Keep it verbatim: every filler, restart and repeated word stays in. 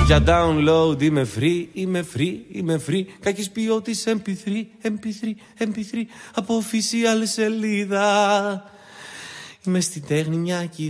Για download είμαι free, είμαι free, είμαι free. Κακής ποιότητας εμ πι θρι, εμ πι θρι, εμ πι θρι. Από official σελίδα. Είμαι στην τέχνη μια